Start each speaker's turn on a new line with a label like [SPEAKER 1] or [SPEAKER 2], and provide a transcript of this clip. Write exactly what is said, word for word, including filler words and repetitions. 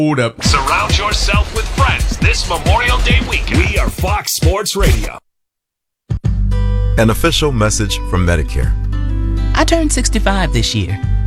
[SPEAKER 1] Hold up.
[SPEAKER 2] Surround yourself with friends this Memorial Day weekend. We are Fox Sports Radio.
[SPEAKER 3] An official message from Medicare.
[SPEAKER 4] I turned sixty-five this year.